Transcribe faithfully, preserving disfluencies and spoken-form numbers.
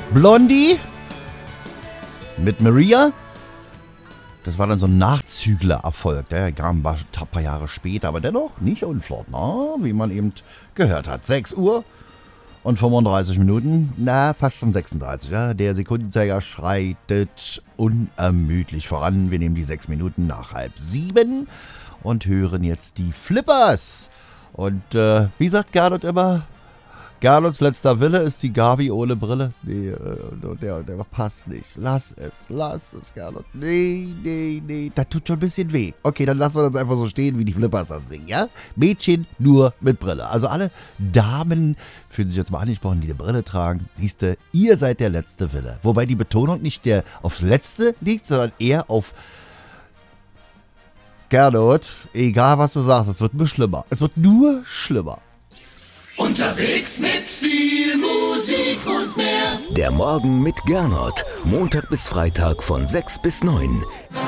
Blondie mit Maria. Das war dann so ein Nachzügler-Erfolg. Der kam ein paar Jahre später, aber dennoch nicht unflott, na, wie man eben gehört hat. sechs Uhr und fünfunddreißig Minuten, na, fast schon sechsunddreißig. Ja. Der Sekundenzeiger schreitet unermüdlich voran. Wir nehmen die sechs Minuten nach halb sieben und hören jetzt die Flippers. Und äh, wie sagt Gernot immer? Gernots letzter Wille ist die Gabi ohne Brille. Nee, der, der passt nicht. Lass es, lass es, Gernot. Nee, nee, nee. Das tut schon ein bisschen weh. Okay, dann lassen wir das einfach so stehen, wie die Flippers das singen, ja? Mädchen nur mit Brille. Also alle Damen fühlen sich jetzt mal angesprochen, die eine Brille tragen. Siehste, ihr seid der letzte Wille. Wobei die Betonung nicht der aufs Letzte liegt, sondern eher auf Gernot. Egal, was du sagst, es wird nur schlimmer. Es wird nur schlimmer. Unterwegs mit viel Musik und mehr. Der Morgen mit Gernot. Montag bis Freitag von sechs bis neun.